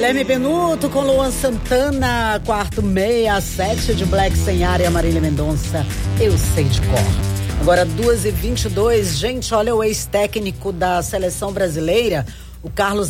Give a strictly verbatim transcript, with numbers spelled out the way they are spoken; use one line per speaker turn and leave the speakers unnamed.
Guilherme Benuto com Luan Santana, quarto meia, sete de Black Sem Área, Marília Mendonça, Eu Sei de Cor. Agora duas e vinte e dois, gente, olha o ex-técnico da seleção brasileira, o Carlos